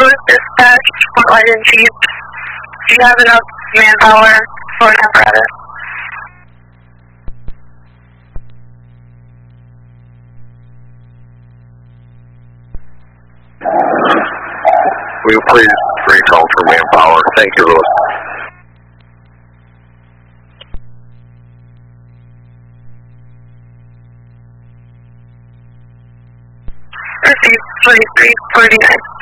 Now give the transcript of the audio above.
Louis Dispatch, Fort Light and Chief. Do you have enough manpower for an apparatus? We will please recall for manpower. Thank you, Louis. Received 2349.